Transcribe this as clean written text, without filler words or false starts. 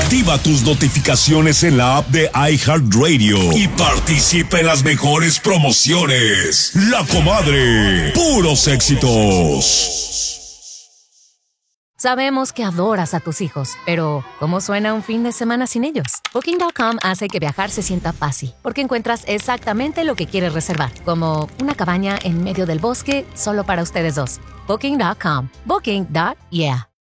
Activa tus notificaciones en la app de iHeartRadio y participa en las mejores promociones. La Comadre, puros éxitos. Sabemos que adoras a tus hijos, pero ¿cómo suena un fin de semana sin ellos? Booking.com hace que viajar se sienta fácil, porque encuentras exactamente lo que quieres reservar, como una cabaña en medio del bosque solo para ustedes dos. Booking.com. Booking.yeah.